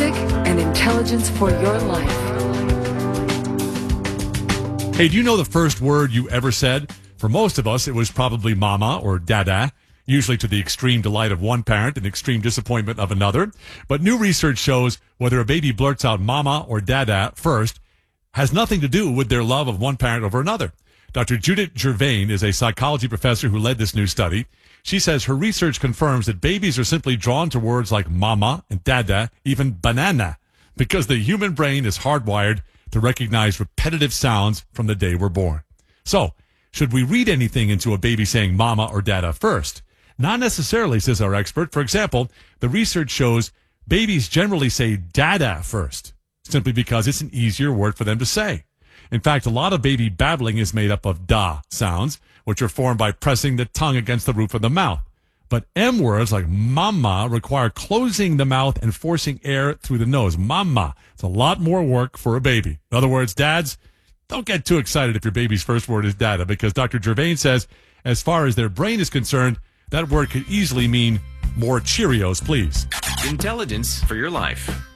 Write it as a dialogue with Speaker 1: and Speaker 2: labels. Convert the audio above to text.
Speaker 1: music and intelligence for your life.
Speaker 2: Hey, do you know the first word you ever said? For most of us, it was probably mama or dada, usually to the extreme delight of one parent and extreme disappointment of another. But new research shows whether a baby blurts out mama or dada first has nothing to do with their love of one parent over another. Dr. Judith Gervain is a psychology professor who led this new study. She says her research confirms that babies are simply drawn to words like mama and dada, even banana, because the human brain is hardwired to recognize repetitive sounds from the day we're born. So, should we read anything into a baby saying mama or dada first? Not necessarily, says our expert. For example, the research shows babies generally say dada first, simply because it's an easier word for them to say. In fact, a lot of baby babbling is made up of da sounds, which are formed by pressing the tongue against the roof of the mouth. But M words like mama require closing the mouth and forcing air through the nose. Mama. It's a lot more work for a baby. In other words, dads, don't get too excited if your baby's first word is dada, because Dr. Gervain says, as far as their brain is concerned, that word could easily mean more Cheerios, please.
Speaker 3: Intelligence for your life.